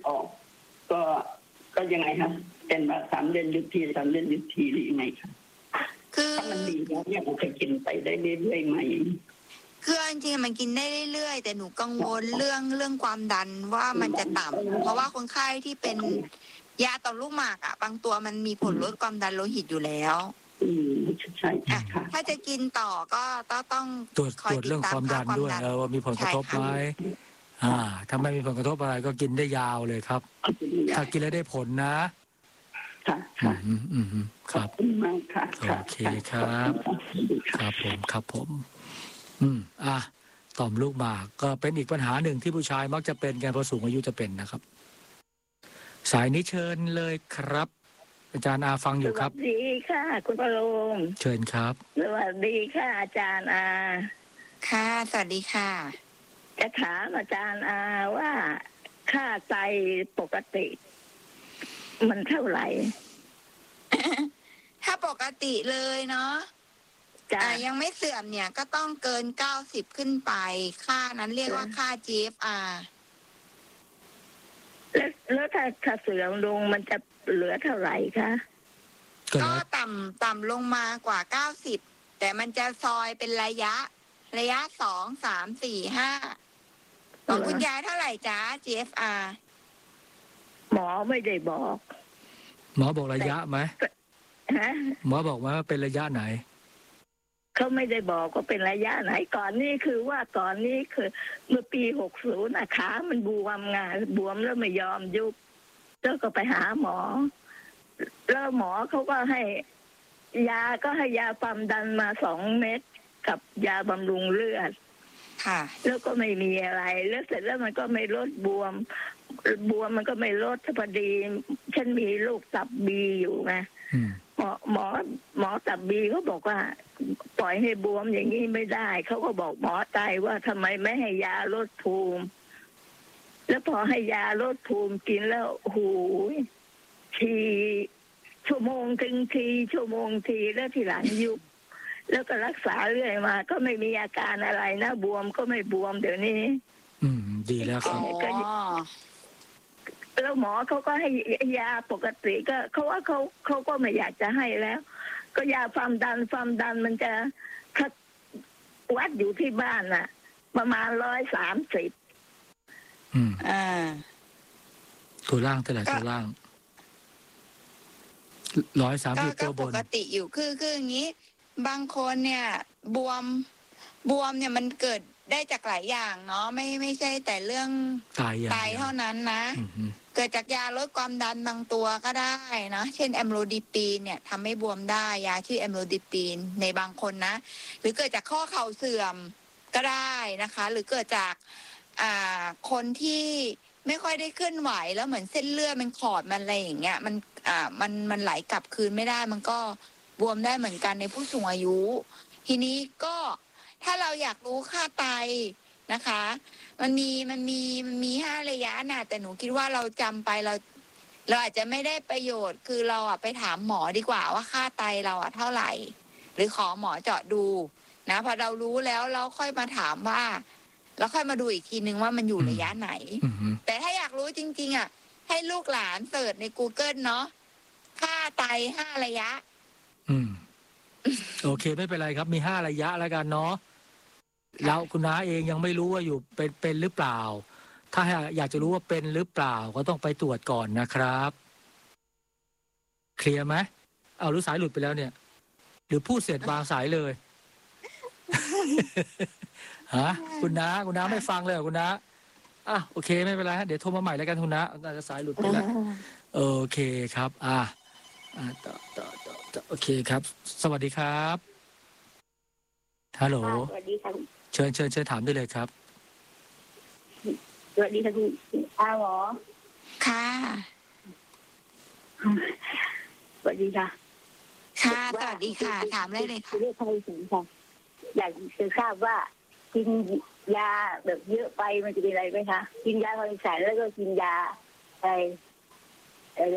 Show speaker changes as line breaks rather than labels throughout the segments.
ออกก็ยังไงคะเป็นว่า3 เดือนหยุดที3 เดือนหยุดทีหรือยังไงคะ
คือ
ถ้ามันดีแล้วเนี่ยมันจะกินไปได้เรื่อยๆไหม
คือจริงๆมันกินได้เรื่อยๆแต่หนูกังวลเรื่องความดันว่ามันจะต่ำเพราะว่าคนไข้ที่เป็นยาต่อมลูกหมากบางตัวมันมีผลลดความดันโลหิตอยู่แล้ว
ใช่ค่ะ
ถ้าจะกินต่อก็ต้อง
ตรวจเรื่องความดันด้วยว่ามีผลกระทบไหมถ้าไม่มีผลกระทบอะไรก็กินได้ยาวเลยครับถ้ากินแล้วได้ผลนะ
ค่ะ
ครับ
มากค่ะ
โอเคครับครับผมต่อมลูกหมากก็เป็นอีกปัญหาหนึ่งที่ผู้ชายมักจะเป็นกันพอสูงอายุจะเป็นนะครับสายนี้เชิญเลยครับอาจารย์อาฟังอยู่ครับ
สวัสดีค่ะคุณประโลม
เชิญครับ
สวัสดีค่ะอาจารย์อา
ค่ะสวัสดีค่ะ
จะถามอาจารย์อาว่าค่าไตปกติมันเท่าไหร่
ถ้าปกติเลยเนาะยังไม่เสื่อมเนี่ยก็ต้องเกิน90ขึ้นไปค่านั้นเรียกว่าค่า GFR
แล้วถ้าเสื่อมลงมันจะเหลือเท่าไหร่คะ
ก็ต่ำลงมากว่า90แต่มันจะซอยเป็นระยะ2 3 4 5ของคุณยายเท่าไหร่จ๊ะ GFR
หมอไม่ได้บอก
หมอบอกระยะไหมหมอบอกว่าเป็นระยะไหน
เขาไม่ได้บอกว่าเป็นระยะไหนก่อนนี้คือเมื่อปี60ขามันบวมบวมแล้วไม่ยอมยุบแล้วก็ไปหาหมอแล้วหมอเขาก็ให้ยาความดันมา2 เม็ดกับยาบำรุงเลือด
ค่ะ
แล้วก็ไม่มีอะไรแล้วเสร็จแล้วมันก็ไม่ลดบวมมันก็ไม่ลดพอดีฉันมีโรคตับบีอยู่ไงหมอตับบีเขาบอกว่าปล่อยให้บวมอย่างนี้ไม่ได้เขาก็บอกหมอไตว่าทำไมไม่ให้ยาลดภูมิแล้วพอให้ยาลดภูมิกินแล้วหูทีชั่วโมงทีแล้วทีหลังยุบแล้วก็รักษาเรื่อยมาก็ไม่มีอาการอะไรนะบวมก็ไม่บวมเดี๋ยวนี้
ดีแล้วครับ
แล้วหมอเขาก็ให้ยาปกติก็เขาว่าเขาก็ไม่อยากจะให้แล้วก็ยาความดันมันจะวัดอยู่ที่บ้านน่ะประมาณ130
ตัวล่างเท่าไหร่ตัวล่าง130ตัวบน
ปกติอยู่คืออย่างนี้บางคนเนี่ยบวมเนี่ยมันเกิดได้จากหลายอย่างเนาะไม่ใช่แต่เรื่องไตเท่านั้นนะเกิดจากยาลดความดันบางตัวก็ได้นะเช่นแอมโลดิปีนเนี่ยทำให้บวมได้ยาชื่อแอมโลดิปีนในบางคนนะหรือเกิดจากข้อเข่าเสื่อมก็ได้นะคะหรือเกิดจากคนที่ไม่ค่อยได้เคลื่อนไหวแล้วเหมือนเส้นเลือดมันขอดมันอะไรอย่างเงี้ยมันไหลกลับคืนไม่ได้มันก็บวมได้เหมือนกันในผู้สูงอายุทีนี้ก็ถ้าเราอยากรู้ค่าไตนะคะมันมี5 ระยะน่ะแต่หนูคิดว่าเราจำไปเราอาจจะไม่ได้ประโยชน์คือเราไปถามหมอดีกว่าว่าค่าไตเราเท่าไหร่หรือขอหมอเจาะดูนะพอเรารู้แล้วเราค่อยมาถามว่าแล้วค่อยมาดูอีกทีนึงว่ามันอยู่ระยะไหนแต่ถ้าอยากรู้จริงๆให้ลูกหลานเสิร์ชใน Google เนาะค่าไต5 ระยะ
โอเคไม่เป็นไรครับมี5 ระยะแล้วกันเนาะแล้วคุณน้าเองยังไม่รู้ว่าอยู่เป็นหรือเปล่าถ้าอยากจะรู้ว่าเป็นหรือเปล่าก็ต้องไปตรวจก่อนนะครับเคลียร์ไหมเอาหรือสายหลุดไปแล้วเนี่ยหรือพูดเสร็จวางสายเลยฮะคุณน้าไม่ฟังเลยคุณน้าโอเคไม่เป็นไรฮะเดี๋ยวโทรมาใหม่แล้วกันคุณน้าน่าจะสายหลุดไปแล้วโอเคครับต่อโอเคครับสวัสดีครับฮัลโหล
สวัสดีค่ะ
เชิญถามได้เลยครับ
สวัสดีค่ะคุณอาหมอ
ค่ะ
สวัสดีค่ะ
ค่ะสวัสดีค่ะถามได้เลยค่ะ
เรื่องไทยสูงค่ะอยากจะทราบว่ากินยาแบบเยอะไปมันจะเป็นอะไรไหมคะกินยาพาราเซตแล้วก็กินยาอะไร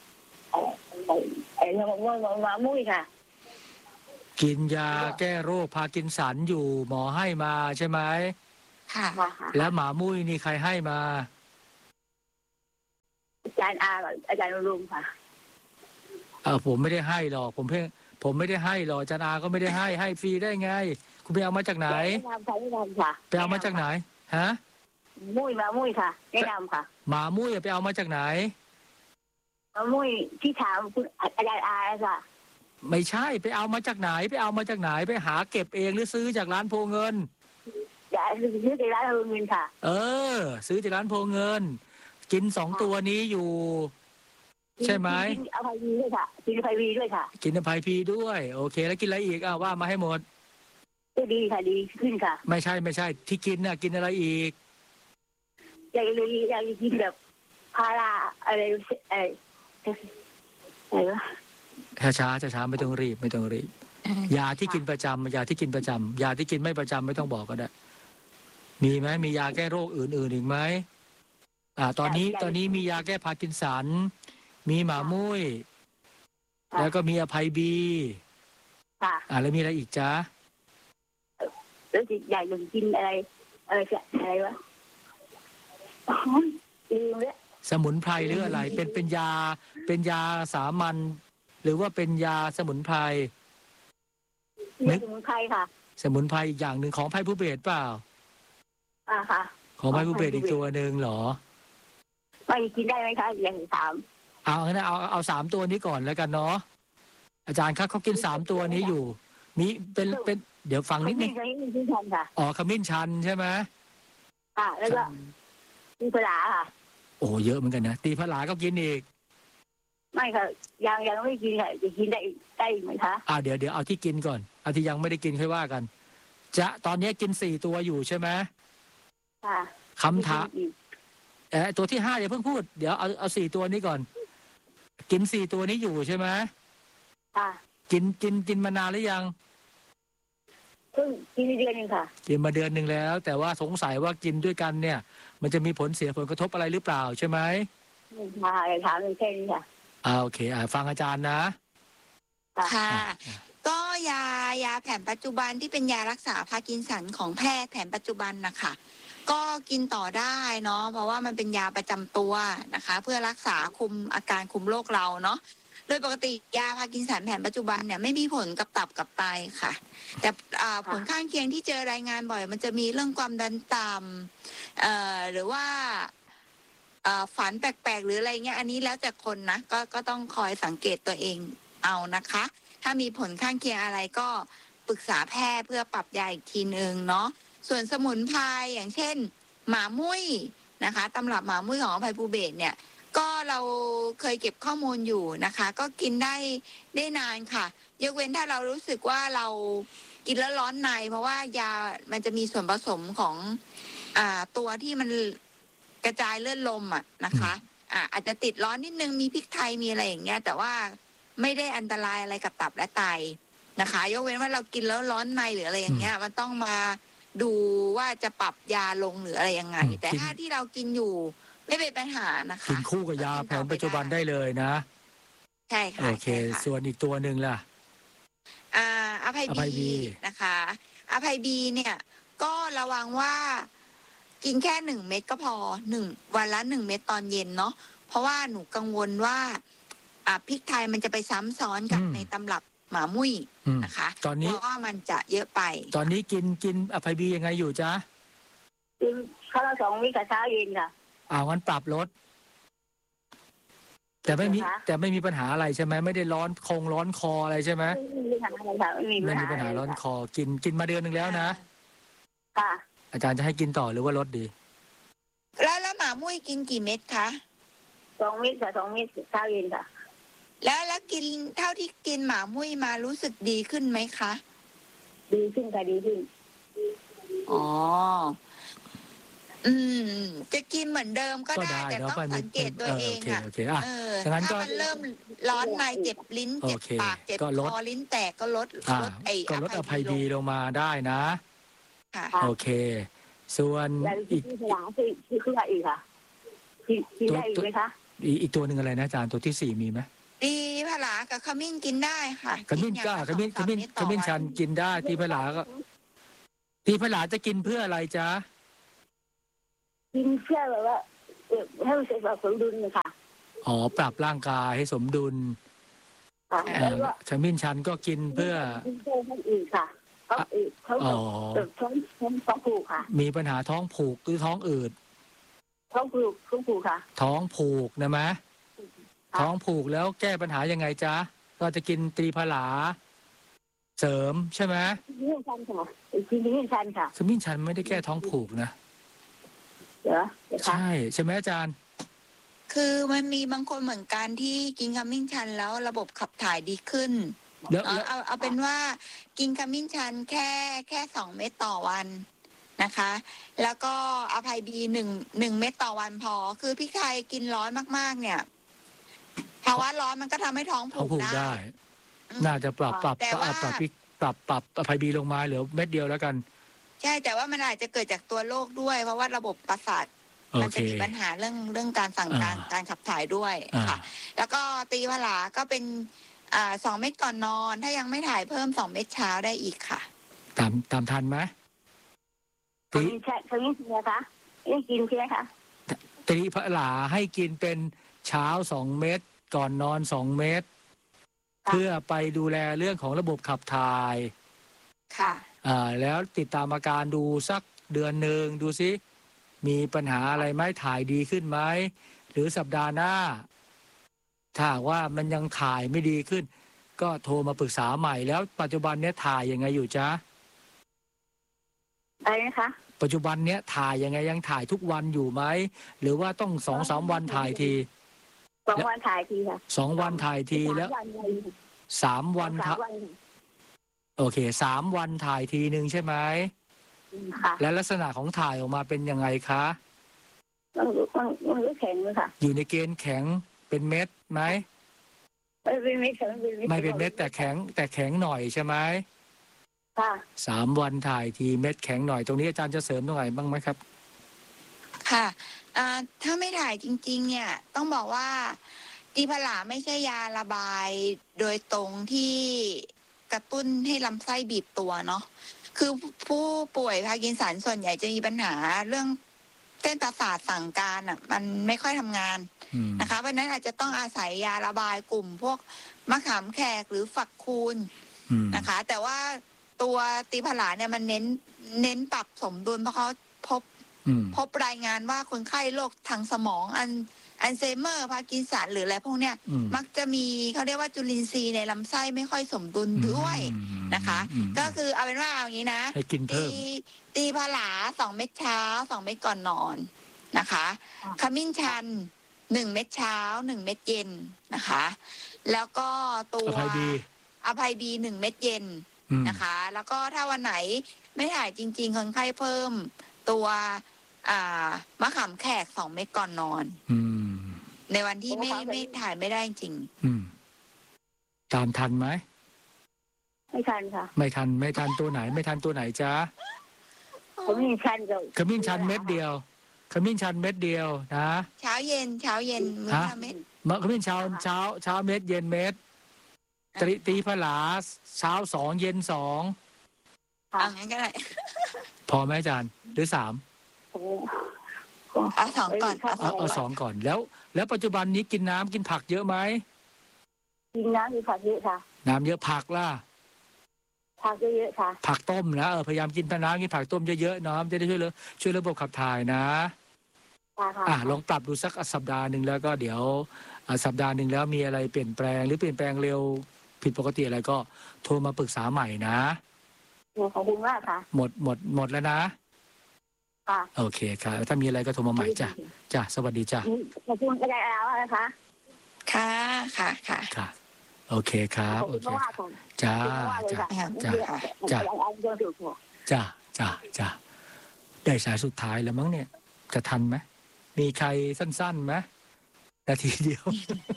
มามุ้ยค่ะ
กินยาแก้โรคพาร์กินสันอยู่หมอให้มาใช่ไหม
ค่ะ
แล้วหมามุ้ยนี่ใครให้มา
จารย์อากับอาจารย์ลุงค่ะ
ผมไม่ได้ให้หรอกผมไม่ได้ให้หรอกอาจารย์อาก็ไม่ได้ให้ฟรีได้ไงคุณไปเอามาจากไหน
แนะนำค่ะ
ไปเอามาจากไหนฮะ
มุ้ยค่ะแนะนำค่ะ
หมามุ้ยไปเอามาจากไหน
มุ้ยที่ถามคุณอาจารย์อาค่ะ
ไม่ใช่ไปเอามาจากไหนไปหาเก็บเองหรือซื้อจากร้านโพเงิน
ซื้อจากร้านโพเงินค่ะ
ซื้อจากร้านโพเงินกิน2 ตัวนี้อยู่ใช่ไหม
กินอภัยพีด้วยค่ะกินอภัยพีด้วยค่ะ
กินอภัยพีด้วยโอเคแล้วกินอะไรอีกว่ามาให้หมด
ดีค่ะดีขึ้นค่ะ
ไม่ใช่ที่กินน่ะกินอะไรอีก
อยากกินแบบพาราอะไรวะ
ช้าไม่ต้องรีบยาที่กินประจำยาที่กินไม่ประจำไม่ต้องบอกก็ได้มีไหมมียาแก้โรคอื่นๆอีกไหมตอนนี้มียาแก้พาร์กินสันมีหมามุ้ยแล้วก็มีอภัยบีแล้วมีอะไรอีกจ๊ะ
แล้วอยากกินอะไรวะ
สมุนไพรหรืออะไรเป็นยาสามัญหรือว่าเป็นยาสมุนไพร
สมุนไพรค่ะ
สมุนไพรอีกอย่างหนึ่งของไพภูเบศเปล่า
ค่ะ
ของไพภูเบศอีกตัวหนึ่งเหรอ
ไม่กินได้ไหมคะอย่าง3
งั้นเอา3 ตัวนี้ก่อนแล้วกันเนาะอาจารย์เขากิน3 ตัวนี้อยู่มีเป็นเดี๋ยวฟังนิดนึงขมิ้นชันใช่ไหม
แล้วก็ตีผลาค่ะ
โอ้เยอะเหมือนกันนะตีผลาก็กินอีก
ไม่ค่ะยังไม่กินค่ะจะกินได้ไหมคะ
เดี๋ยวเอาที่กินก่อนเอาที่ยังไม่ได้กินค่อยว่ากันจะตอนนี้กิน4 ตัวอยู่ใช่ไหมคำถามตัวที่5อย่าเพิ่งพูดเดี๋ยวเอา4 ตัวนี้ก่อนกิน4 ตัวนี้อยู่ใช่ไหมกินมานานหรือยัง
กินเดือนนึงค่ะ
กินมาเดือนนึงแล้วแต่ว่าสงสัยว่ากินด้วยกันเนี่ยมันจะมีผลกระทบอะไรหรือเปล่าใช่ไหม
ถามแค่นี้ค่ะ
โอเคฟังอาจารย์นะ
ค่ะก็ยาแผนปัจจุบันที่เป็นยารักษาพาร์กินสันของแพทย์แผนปัจจุบันนะคะก็กินต่อได้เนาะเพราะว่ามันเป็นยาประจำตัวนะคะเพื่อรักษาคุมอาการคุมโรคเราเนาะโดยปกติยาพาร์กินสันแผนปัจจุบันเนี่ยไม่มีผลกับตับกับไตค่ะแต่ผลข้างเคียงที่เจอรายงานบ่อยมันจะมีเรื่องความดันต่ำหรือว่าฝันแปลกๆหรืออะไรเงี้ยอันนี้แล้วแต่คนนะก็ต้องคอยสังเกตตัวเองเอานะคะถ้ามีผลข้างเคียงอะไรก็ปรึกษาแพทย์เพื่อปรับยาอีกทีนึงเนาะส่วนสมุนไพรอย่างเช่นหมามุ้ยนะคะตำรับหมามุ้ยของอภัยภูเบศเนี่ยก็เราเคยเก็บข้อมูลอยู่นะคะก็กินได้นานค่ะยกเว้นถ้าเรารู้สึกว่าเรากินแล้วร้อนในเพราะว่ายามันจะมีส่วนผสมของตัวที่มันกระจายเลือดลมนะคะอาจจะติดร้อนนิดนึงมีพริกไทยมีอะไรอย่างเงี้ยแต่ว่าไม่ได้อันตรายอะไรกับตับและไตนะคะยกเว้นว่าเรากินแล้วร้อนในหรืออะไรอย่างเงี้ยมันต้องมาดูว่าจะปรับยาลงหรืออะไรยังไงแต่ถ้าที่เรากินอยู่ไม่เป็นปัญหานะคะ
กินคู่กับยาแผนปัจจุบันได้เลยนะ
ใช่ค่ะ
โอเคส่วนอีกตัวหนึ่งล่ะ
อภัยบีนะคะอภัยบีเนี่ยก็ระวังว่ากินแค่1 เม็ดก็พอวันละ1 เม็ดตอนเย็นเนาะเพราะว่าหนูกังวลว่าพริกไทยมันจะไปซ้ำซ้อนกับในตำรับหมามุ้ยนะคะ
ตอนนี้
เพราะว่ามันจะเยอะไป
ตอนนี้กินอภัยบียังไงอยู่จ๊ะ
กินข้าวละ2 เม็ดกับเช้าเย็นค่ะ
งั้นปรับลดแต่ไม่มีปัญหาอะไรใช่ไหมไม่ได้ร้อนคออะไรใช่ไหมไม่มีปัญหาร้อนคอกินมาเดือนนึงแล้วนะ
ค่ะ
อาจารย์จะให้กินต่อหรือว่าลดดี
แล้วหมามุ้ยกินกี่เม็ดคะ
2 เม็ดค่ะ2 เม็ดเช้าเย็นค่ะ
แล้วกินเท่าที่กินหมามุ้ยมารู้สึกดีขึ้นไหมคะ
ดีขึ้นค่ะดีขึ้น
จะกินเหมือนเดิมก็ได้แต่ต้องสังเกตตัวเองถ้ามันเริ่มร้อนในเจ็บลิ้นเจ็บปากเจ็บคอลิ้นแตกก็ลด
อภัยบีลงมาได้นะโอเคส่วน
อีกที่คืออะไรอีกค่ะที่ได้อีกไหมคะ
อีกตัวหนึ่งอะไรนะอาจารย์ตัวที่4มีไหม
ตีผลากับขมิ้นกินได้ค่ะ
ขมิ้นชันกินได้ตีผลาจะกินเพื่ออะไรจ๊ะ
กินเพื่อแบบว่าให้มันเสร็จแบบสมดุลค่ะ
อ๋อปรับร่างกายให้สมดุลขมิ้นชันก็กินเพื่อ
ท้องอืดค่ะท้องอืดท้องผูกค่ะ
มีปัญหาท้องผูกหรือท้องอืด
ท้องผูกค่ะ
ท้องผูกนะมะท้องผูกแล้วแก้ปัญหายังไงจ๊ะก็จะกินตรีผลาเสริมใช่ไหม
ขมิ้นชันค่ะขมิ้นชันค่ะ
ขมิ้นชันไม่ได้แก้ท้องผูกนะ
ใช่
ใช่ไหมอาจารย์
คือมันมีบางคนเหมือนกันที่กินขมิ้นชันแล้วระบบขับถ่ายดีขึ้นเอาเป็นว่ากินขมิ้นชันแค่2 เม็ดต่อวันนะคะแล้วก็อภัยบี1 เม็ดต่อวันพอคือพี่ไข่กินร้อนมากๆเนี่ยภาวะร้อนมันก็ทำให้ท้องผูกได้
น่าจะปรับอภัยบีลงมาเหลือเม็ดเดียวแล้วกัน
ใช่แต่ว่ามันอาจจะเกิดจากตัวโรคด้วยเพราะว่าระบบประสาทมันจะมีปัญหาเรื่องการสั่งการขับถ่ายด้วยค่ะแล้วก็ตีผลาก็เป็น2 เม็ดก่อนนอนถ้ายังไม่ถ่ายเพิ่ม2 เม็ดเช้าได้อีกค่ะ
ตามทันไหม
ตีเคยกินไหมคะยังกินใช่ไหมคะ
ตีผลาให้กินเป็นเช้า2 เม็ดก่อนนอน2 เม็ดเพื่อไปดูแลเรื่องของระบบขับถ่าย
ค่ะ
แล้วติดตามอาการดูสักเดือนหนึ่งดูซิมีปัญหาอะไรไหมถ่ายดีขึ้นไหมหรือสัปดาห์หน้าถ้าว่ามันยังถ่ายไม่ดีขึ้นก็โทรมาปรึกษาใหม่แล้วปัจจุบันเนี้ยถ่ายยังไงอยู่จ๊ะ
อะไรนะคะ
ปัจจุบันเนี้ยถ่ายยังไงยังถ่ายทุกวันอยู่ไหมหรือว่าต้อง2-3 วันถ่ายที
2 วันถ่ายทีค่ะ
2 วันถ่ายทีแล้ว3 วันโอเค3 วันถ่ายทีนึงใช่ไหมและลักษณะของถ่ายออกมาเป็นยังไงคะ
มันแข็งเลยค่ะ
อยู่ในเกณฑ์แข็งเป็นเม็ดไหม
ไม่เป็นเม็ด
ไม่เป็นเม็ดแต่แข็งหน่อยใช่ไหม
ค่ะ
3 วันถ่ายทีเม็ดแข็งหน่อยตรงนี้อาจารย์จะเสริมตรงไหนบ้างไหมครับ
ค่ะถ้าไม่ถ่ายจริงๆเนี่ยต้องบอกว่าตีผลาไม่ใช่ยาระบายโดยตรงที่กระตุ้นให้ลำไส้บีบตัวเนาะคือผู้ป่วยพาร์กินสันส่วนใหญ่จะมีปัญหาเรื่องเส้นประสาทสั่งการมันไม่ค่อยทำงานนะคะเพราะนั้นอาจจะต้องอาศัยยาระบายกลุ่มพวกมะขามแขกหรือฝักคูณนะคะแต่ว่าตัวตีผลาเนี่ยมันเน้นปรับสมดุลเพราะเขาพบรายงานว่าคนไข้โรคทางสมองอัลไซเมอร์พาร์กินสันหรืออะไรพวกเนี้ยมักจะมีเขาเรียกว่าจุลินทรีย์ในลำไส้ไม่ค่อยสมดุลด้วยนะคะก็คือเอาเป็นว่าเอาอย่างนี้นะตีผลา2 เม็ดเช้า2 เม็ดก่อนนอนนะคะขมิ้นชัน1 เม็ดเช้า1 เม็ดเย็นนะคะแล้วก็ตัวอภัยบี1 เม็ดเย็นนะคะแล้วก็ถ้าวันไหนไม่ถ่ายจริงๆคนไข้เพิ่มตัวมะขามแขก2 เม็ดก่อนนอนในวันที่ไม่ถ่ายไม่ได้จริง
ตามทันไหม
ไม่ทันค่ะ
ไม่ทันตัวไหนไม่ทันตัวไหนจ๊ะ
ขมิ้นชัน
ขมิ้นชันเม็ดเดียวขมิ้นชันเม็ดเดียวนะ
เช้าเย็นมื้อละเม็ด
ขมิ้นชันเช้าเม็ดเย็นเม็ดตีผลาเช้า2เย็น2
งั้นก็ได้
พอไหมอาจารย์หรือ3
เอา2ก่อน
เอา2ก่อนแล้วปัจจุบันนี้กินน้ำกินผักเยอะไหม
กินน้ำกินผักเยอะค่ะ
น้ำเยอะผักล่ะ
ผักเยอะค่ะ
ผักต้มนะพยายามกินน้ำกินผักต้มเยอะๆน้ำจะได้ช่วยระบบขับถ่ายนะลองปรับดูสักสัปดาห์นึงแล้วก็เดี๋ยวสัปดาห์นึงแล้วมีอะไรเปลี่ยนแปลงหรือเปลี่ยนแปลงเร็วผิดปกติอะไรก็โทรมาปรึกษาใหม่นะ
ขอบคุณมากค่ะ
หมดแล้วนะโอเคค่ะถ้ามีอะไรก็โทรมาใหม่จ้ะสวัสดีจ้ะ
ขอบคุณกระจายแล้วนะคะ
ค่ะ
โอเคครับโอเคจ้าได้สายสุดท้ายแล้วมั้งเนี่ยจะทันไหมมีใครสั้นๆไหมนาทีเดียว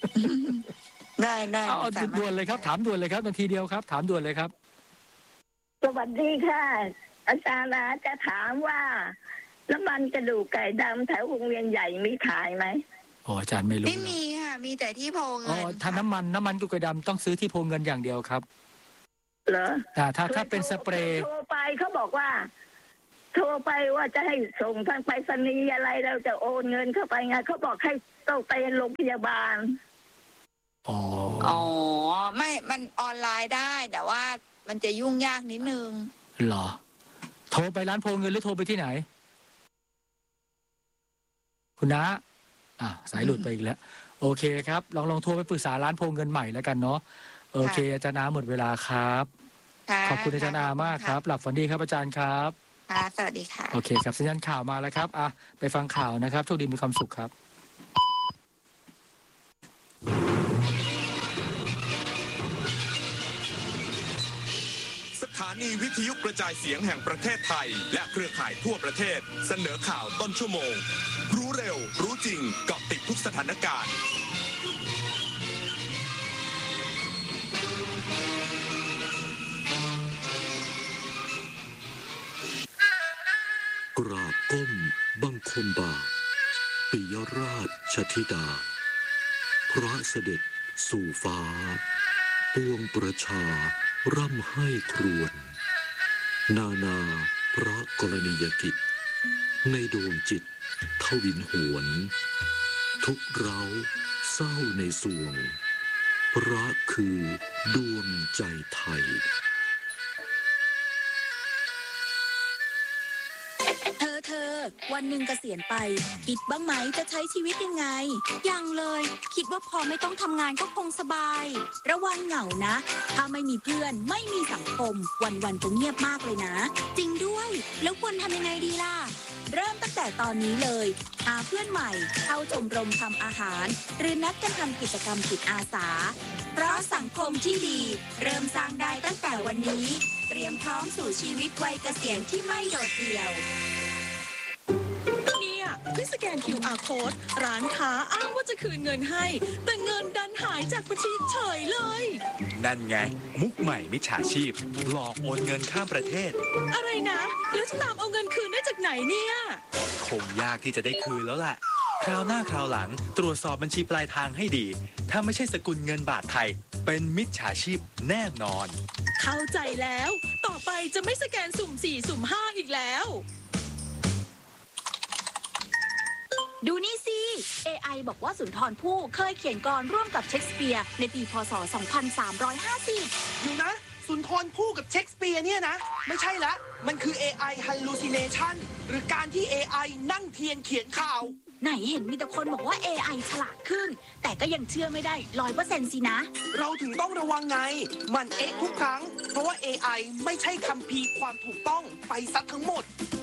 ได้
เอาด่วนเลยครับถามด่วนเลยครับนาทีเดียวครับถามด่วนเลยครับ
สวัสดีค่ะอาจารย์จะถามว่าน้ำมันกระดูกไก่ดำแถววงเวียนใหญ่มีขายไหม
อาจารย์ไม่รู้
ไม่มีค่ะมีแต่ที่โพเงิน
ถ้าน้ำมันกระดูกไก่ดำต้องซื้อที่โพเงินอย่างเดียวครับ
เหรอ
ถ้าเป็นสเปรย์
โทรไปเขาบอกว่าโทรไปว่าจะให้ส่งทางไปรษณีย์อะไรเราจะโอนเงินเข้าไปไงเขาบอกให้ต้องไปโรงพยาบาล
อ๋อไม่มันออนไลน์ได้แต่ว่ามันจะยุ่งยากนิดนึง
เหรอโทรไปร้านโพเงินหรือโทรไปที่ไหนคุณน้าสายหลุดไปอีกแล้วโอเคครับลองโทรไปปรึกษาร้านโพเงินใหม่แล้วกันเนาะโอเคอาจารย์น้าหมดเวลาครับขอบคุณอาจารย์นามากครับหลับฝันดีครับอาจารย์ครับ
สวัสดีค่ะ
โอเคครับสัญญาณข่าวมาแล้วครับไปฟังข่าวนะครับโชคดีมีความสุขครับ
สถานีวิทยุกระจายเสียงแห่งประเทศไทยและเครือข่ายทั่วประเทศเสนอข่าวต้นชั่วโมงรู้เร็วรู้จริงเกาะติดทุกสถานการณ์
กราบก้มบังคมบาทปิยราชธิดาพระเสด็จสู่ฟ้าปวงประชาร่ำให้ครวญนาพระกรณียกิจในดวงจิตทวินหวนทุกเร้าเศร้าในสวงพระคือดวงใจไทย
เธอวันหนึ่งเกษียณไปคิดบ้างไหมจะใช้ชีวิตยังไงยังเลยคิดว่าพอไม่ต้องทำงานก็คงสบายระวังเหงานะถ้าไม่มีเพื่อนไม่มีสังคมวันๆจะเงียบมากเลยนะจริงด้วยแล้วควรทำยังไงดีล่ะเริ่มตั้งแต่ตอนนี้เลยหาเพื่อนใหม่เข้าชมรมทำอาหารหรือนัดกันทำกิจกรรมจิตอาสาเพราะสังคมที่ดีเริ่มสร้างได้ตั้งแต่วันนี้เตรียมพร้อมสู่ชีวิตวัยเกษียณที่ไม่โดดเดี่ยว
เพื่อสแกน QR Code ร้านค้าอ้างว่าจะคืนเงินให้แต่เงินดันหายจากบัญชีเฉยเลย
นั่นไงมุกใหม่มิจฉาชีพหลอกโอนเงินข้ามประเทศ
อะไรนะแล้วจะตามเอาเงินคืนได้จากไหนเนี่ย
คงยากที่จะได้คืนแล้วล่ะคราวหน้าคราวหลังตรวจสอบบัญชีปลายทางให้ดีถ้าไม่ใช่สกุลเงินบาทไทยเป็นมิจฉาชีพแน่นอน
เข้าใจแล้วต่อไปจะไม่สแกนสุ่ม 4 สุ่ม 5 อีกแล้ว
ดูนี่สิ AI บอกว่าสุนทรภู่เคยเขียนกลอนร่วมกับเชคสเปียร์ในปีพ.ศ. 2350
อยู่นะสุนทรภู่กับเชคสเปียร์เนี่ยนะไม่ใช่ละมันคือ AI hallucination หรือการที่ AI นั่งเทียนเขียนข่าว
ไหนเห็นมีแต่คนบอกว่า AI ฉลาดขึ้นแต่ก็ยังเชื่อไม่ได้ 100% สินะ
เราถึงต้องระวังไงมันทุกครั้งเพราะว่า AI ไม่ใช่คัมภีร์ความถูกต้องไปซะทั้งหมด